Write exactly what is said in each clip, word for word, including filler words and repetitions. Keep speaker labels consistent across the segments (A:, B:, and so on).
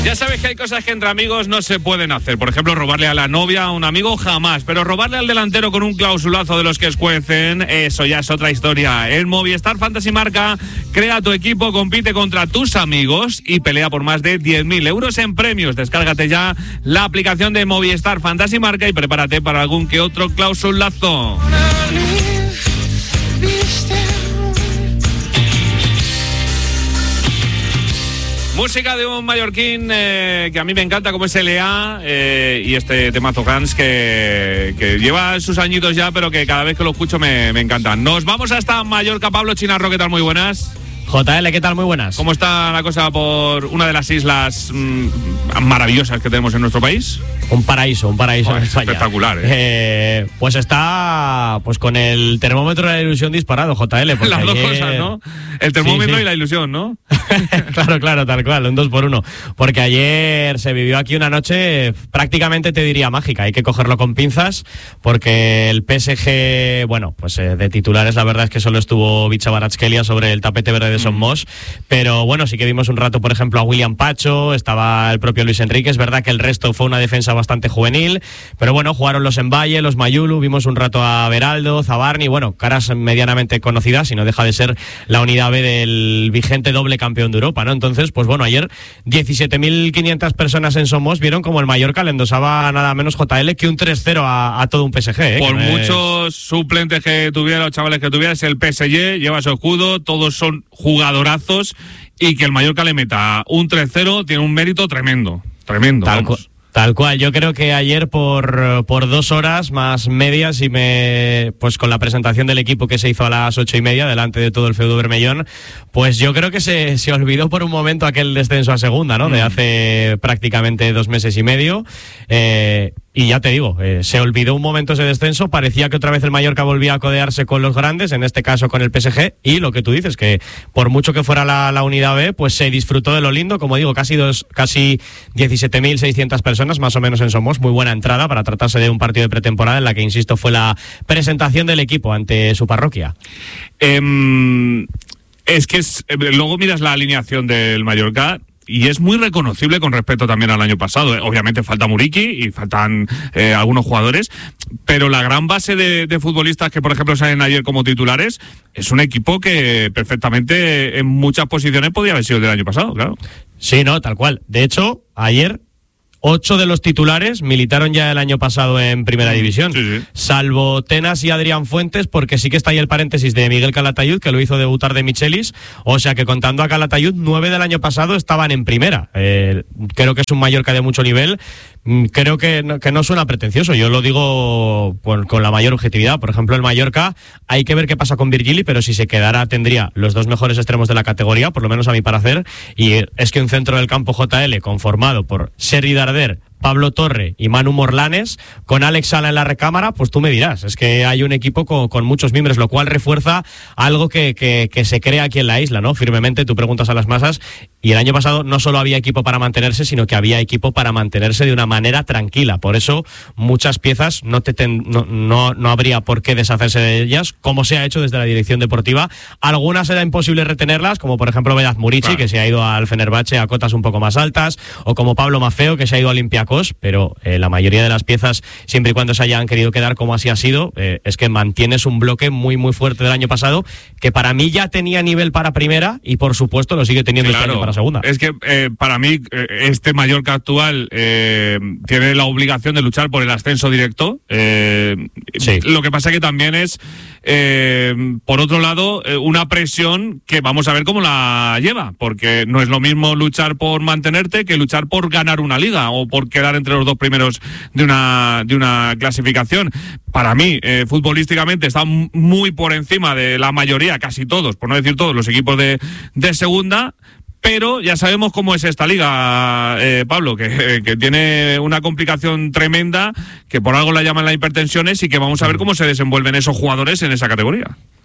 A: Ya sabes que hay cosas que entre amigos no se pueden hacer. Por ejemplo, robarle a la novia a un amigo jamás. Pero robarle al delantero con un clausulazo de los que escuecen, eso ya es otra historia. En Movistar Fantasy Marca, crea tu equipo, compite contra tus amigos y pelea por más de diez mil euros en premios. Descárgate ya la aplicación de Movistar Fantasy Marca y prepárate para algún que otro clausulazo. Música de un mallorquín eh, que a mí me encanta, como es L A, eh, y este temazo Hans que, que lleva sus añitos ya, pero que cada vez que lo escucho me, me encanta. Nos vamos hasta Mallorca. Pablo Chinarro, ¿qué tal? Muy buenas.
B: J L, ¿qué tal? Muy buenas.
A: ¿Cómo está la cosa por una de las islas mmm, maravillosas que tenemos en nuestro país?
B: Un paraíso, un paraíso. Oh, en España.
A: Espectacular, ¿eh?
B: ¿eh? Pues está pues con el termómetro de la ilusión disparado, J L.
A: Las
B: ayer...
A: dos cosas, ¿no? El termómetro sí, sí. y la ilusión, ¿no?
B: Claro, claro, tal cual, un dos por uno. Porque ayer se vivió aquí una noche prácticamente, te diría, mágica. Hay que cogerlo con pinzas porque el P S G, bueno, pues eh, de titulares la verdad es que solo estuvo Bicha Baratskelia sobre el tapete verde de Son Moss, pero bueno, sí que vimos un rato, por ejemplo, a William Pacho, estaba el propio Luis Enrique. Es verdad que el resto fue una defensa bastante juvenil, pero bueno, jugaron los Envalle, los Mayulu, vimos un rato a Beraldo, Zabarni, bueno, caras medianamente conocidas y no deja de ser la unidad B del vigente doble campeón de Europa, ¿no? Entonces, pues bueno, ayer diecisiete mil quinientas personas en Somos vieron como el Mallorca le endosaba nada menos, J L, que un tres cero a, a todo un P S G, ¿eh?
A: Por
B: no
A: muchos
B: es...
A: suplentes que tuviera, los chavales que tuviera, es el P S G, lleva su escudo, todos son jugadorazos, y que el Mallorca le meta un tres cero tiene un mérito tremendo, tremendo.
B: Tal cual. Tal cual, yo creo que ayer por, por dos horas más medias y me pues con la presentación del equipo que se hizo a las ocho y media delante de todo el feudo bermellón, pues yo creo que se, se olvidó por un momento aquel descenso a segunda, ¿no? Mm. De hace prácticamente dos meses y medio. Eh, Y ya te digo, eh, se olvidó un momento ese descenso, parecía que otra vez el Mallorca volvía a codearse con los grandes, en este caso con el P S G, y lo que tú dices, que por mucho que fuera la, la unidad B, pues se disfrutó de lo lindo, como digo, casi dos, casi diecisiete mil seiscientas personas, más o menos en Somos, muy buena entrada para tratarse de un partido de pretemporada en la que, insisto, fue la presentación del equipo ante su parroquia.
A: Eh, es que es, luego miras la alineación del Mallorca y es muy reconocible con respecto también al año pasado. Obviamente falta Muriqui y faltan eh, algunos jugadores, pero la gran base de, de futbolistas que, por ejemplo, salen ayer como titulares, es un equipo que perfectamente en muchas posiciones podría haber sido del año pasado, claro.
B: Sí, no, tal cual. De hecho, ayer ocho de los titulares militaron ya el año pasado en Primera División,
A: sí, sí.
B: salvo Tenas y Adrián Fuentes, porque sí que está ahí el paréntesis de Miguel Calatayud, que lo hizo debutar de Michelis, o sea que contando a Calatayud, nueve del año pasado estaban en Primera. Eh, creo que es un Mallorca de mucho nivel. Creo que no, que no suena pretencioso, yo lo digo por, con la mayor objetividad. Por ejemplo, el Mallorca, hay que ver qué pasa con Virgili, pero si se quedara tendría los dos mejores extremos de la categoría, por lo menos a mi parecer, y es que un centro del campo, J L, conformado por Sergi Darder, Pablo Torre y Manu Morlanes, con Alex Sala en la recámara, pues tú me dirás, es que hay un equipo con, con muchos miembros, lo cual refuerza algo que, que, que se crea aquí en la isla, ¿no? Firmemente, tú preguntas a las masas, y el año pasado no solo había equipo para mantenerse, sino que había equipo para mantenerse de una manera tranquila. Por eso muchas piezas no, te ten, no, no, no habría por qué deshacerse de ellas, como se ha hecho desde la dirección deportiva. Algunas era imposible retenerlas, como por ejemplo Vedat Muriqui, claro, que se ha ido al Fenerbahce a cotas un poco más altas, o como Pablo Maffeo, que se ha ido a Olympiacos, pero eh, la mayoría de las piezas, siempre y cuando se hayan querido quedar como así ha sido, eh, es que mantienes un bloque muy muy fuerte del año pasado, que para mí ya tenía nivel para primera y por supuesto lo sigue teniendo, claro, este año para segunda.
A: Es que eh, para mí eh, este Mallorca actual eh, tiene la obligación de luchar por el ascenso directo. Eh, sí. Lo que pasa que también es, eh, por otro lado, eh, una presión que vamos a ver cómo la lleva, porque no es lo mismo luchar por mantenerte que luchar por ganar una liga o por quedar entre los dos primeros de una, de una clasificación. Para mí, eh, futbolísticamente está muy por encima de la mayoría, casi todos, por no decir todos, los equipos de, de segunda. Pero ya sabemos cómo es esta liga, eh, Pablo, que, que tiene una complicación tremenda, que por algo la llaman las hipertensiones, y que vamos a ver cómo se desenvuelven esos jugadores en esa categoría.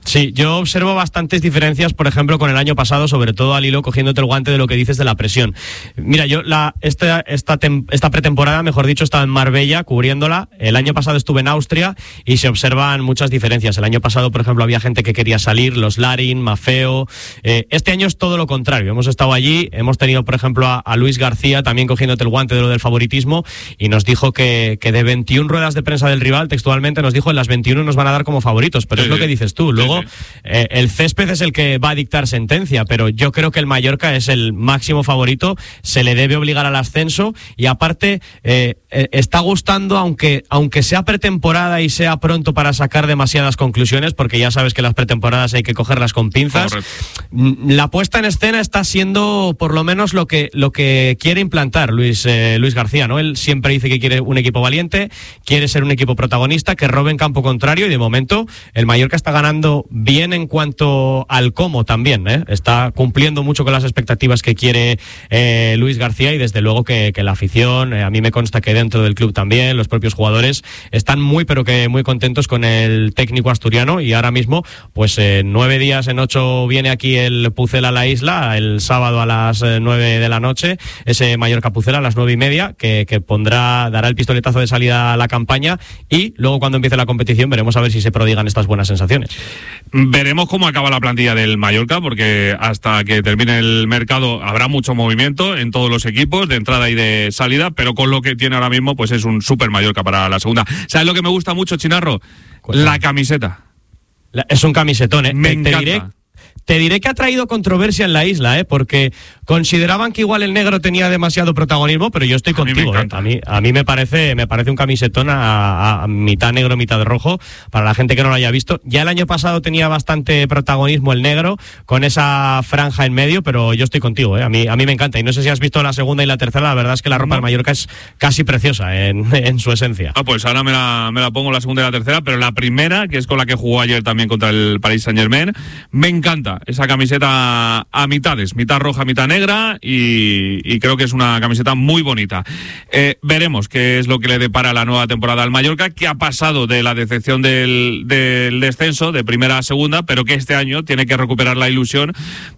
B: Sí, yo observo bastantes diferencias, por ejemplo, con el año pasado, sobre todo al hilo cogiéndote el guante de lo que dices de la presión. Mira, yo la esta esta, tem, esta pretemporada, mejor dicho, estaba en Marbella cubriéndola. El año pasado estuve en Austria y se observan muchas diferencias. El año pasado, por ejemplo, había gente que quería salir, los Larin, Maffeo. Eh, este año es todo lo contrario. Hemos estado allí, hemos tenido, por ejemplo, a, a Luis García también cogiéndote el guante de lo del favoritismo y nos dijo que, que de veintiuna ruedas de prensa del rival, textualmente nos dijo en las veintiuna nos van a dar como favoritos, pero sí, es lo que dices tú. Luego Eh, el césped es el que va a dictar sentencia, pero yo creo que el Mallorca es el máximo favorito, se le debe obligar al ascenso y aparte eh, eh, está gustando, aunque, aunque sea pretemporada y sea pronto para sacar demasiadas conclusiones, porque ya sabes que las pretemporadas hay que cogerlas con pinzas. Correcto. La puesta en escena está siendo por lo menos lo que, lo que quiere implantar Luis, eh, Luis García, ¿no? Él siempre dice que quiere un equipo valiente, quiere ser un equipo protagonista, que robe en campo contrario y de momento el Mallorca está ganando bien en cuanto al cómo también, ¿eh? Está cumpliendo mucho con las expectativas que quiere eh, Luis García y desde luego que, que la afición, eh, a mí me consta que dentro del club también, los propios jugadores están muy pero que muy contentos con el técnico asturiano y ahora mismo, pues en eh, nueve días, en ocho viene aquí el Pucel a la isla, el sábado a las eh, nueve de la noche, ese Mallorca Pucel a las nueve y media, que, que pondrá, dará el pistoletazo de salida a la campaña y luego cuando empiece la competición veremos a ver si se prodigan estas buenas sensaciones.
A: Veremos cómo acaba la plantilla del Mallorca, porque hasta que termine el mercado habrá mucho movimiento en todos los equipos, de entrada y de salida, pero con lo que tiene ahora mismo, pues es un super Mallorca para la segunda. ¿Sabes lo que me gusta mucho, Chinarro? Cuéntame. La camiseta.
B: La, es un camisetón, ¿eh?
A: Me
B: te,
A: encanta.
B: Te diré, te diré que ha traído controversia en la isla, ¿eh? Porque consideraban que igual el negro tenía demasiado protagonismo, pero yo estoy
A: a
B: contigo,
A: mí
B: ¿eh? A mí, a mí me parece, me parece un camisetón a, a, a mitad negro, mitad rojo, para la gente que no lo haya visto. Ya el año pasado tenía bastante protagonismo el negro, con esa franja en medio, pero yo estoy contigo, ¿eh? A mí, a mí me encanta. Y no sé si has visto la segunda y la tercera, la verdad es que la ropa no. del Mallorca es casi preciosa en, en su esencia.
A: Ah, pues ahora me la, me la pongo la segunda y la tercera, pero la primera, que es con la que jugó ayer también contra el Paris Saint-Germain, me encanta esa camiseta a mitades, mitad roja, mitad negra, y Y, y creo que es una camiseta muy bonita. Eh, veremos qué es lo que le depara la nueva temporada al Mallorca, que ha pasado de la decepción del, del descenso de primera a segunda, pero que este año tiene que recuperar la ilusión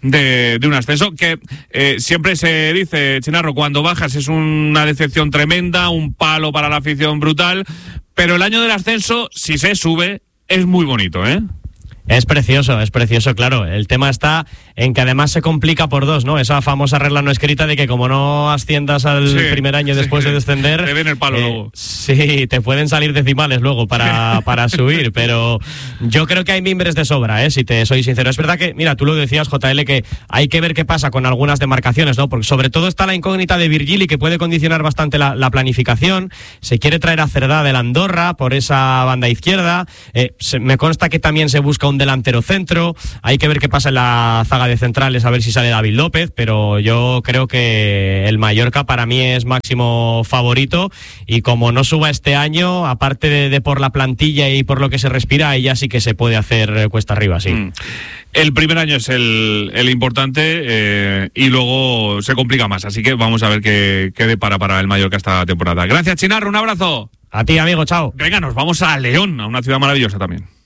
A: de, de un ascenso, que eh, siempre se dice, Chinarro, cuando bajas es una decepción tremenda, un palo para la afición brutal, pero el año del ascenso, si se sube, es muy bonito, ¿eh?
B: Es precioso, es precioso, claro. El tema está en que además se complica por dos, ¿no? Esa famosa regla no escrita de que como no asciendas al sí, primer año sí, después de descender...
A: Te viene el palo
B: eh,
A: luego.
B: Sí, te pueden salir decimales luego para, para subir, pero yo creo que hay mimbres de sobra, ¿eh? Si te soy sincero. Es verdad que, mira, tú lo decías, J L, que hay que ver qué pasa con algunas demarcaciones, ¿no? Porque sobre todo está la incógnita de Virgili, que puede condicionar bastante la, la planificación. Se quiere traer a Cerdá del Andorra por esa banda izquierda. Eh, se, me consta que también se busca un delantero centro, hay que ver qué pasa en la zaga de centrales, a ver si sale David López, pero yo creo que el Mallorca para mí es máximo favorito y como no suba este año, aparte de, de por la plantilla y por lo que se respira, ahí ya sí que se puede hacer cuesta arriba, sí.
A: Mm. El primer año es el, el importante eh, y luego se complica más, así que vamos a ver qué, qué depara para el Mallorca esta temporada. Gracias, Chinarro, un abrazo.
B: A ti, amigo, chao.
A: Venga, nos vamos a León, a una ciudad maravillosa también.